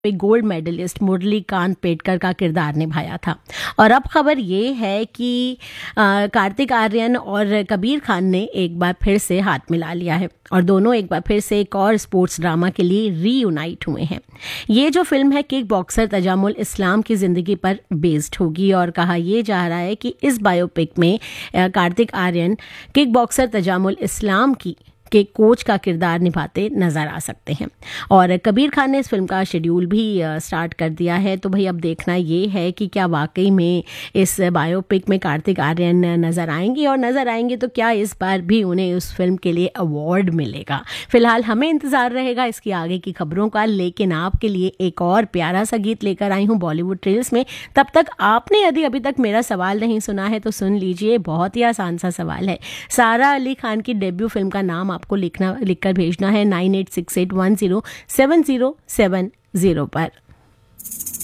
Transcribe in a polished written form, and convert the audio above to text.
Gold medallist Murlikant Pedkar का किरदार निभाया था। और अब खबर ये है कि कार्तिक आर्यन और कबीर खान ने एक बार फिर से हाथ मिला लिया है और दोनों एक बार फिर से एक और स्पोर्ट्स ड्रामा के लिए रीयूनाइट हुए हैं। ये जो फिल्म है किक बॉक्सर तजामुल इस्लाम की ज़िंदगी पर बेस्ड होगी और कहा यह जा रहा है कि इस बायोपिक में कार्तिक आर्यन किक बॉक्सर तजामुल इस्लाम के कोच का किरदार निभाते नजर आ सकते हैं। और कबीर खान ने इस फिल्म का शेड्यूल भी स्टार्ट कर दिया है। तो भाई अब देखना ये है कि क्या वाकई में इस बायोपिक में कार्तिक आर्यन नजर आएंगे, और नजर आएंगे तो क्या इस बार भी उन्हें उस फिल्म के लिए अवार्ड मिलेगा। फिलहाल हमें इंतजार रहेगा इसकी आगे की खबरों का, लेकिन आपके लिए एक और प्यारा सा गीत लेकर आई हूँ बॉलीवुड ट्रेल्स में। तब तक आपने यदि अभी तक मेरा सवाल नहीं सुना है तो सुन लीजिए, बहुत ही आसान सा सवाल है। सारा अली खान की डेब्यू फिल्म का नाम आपको लिखकर भेजना है 9868107070 पर।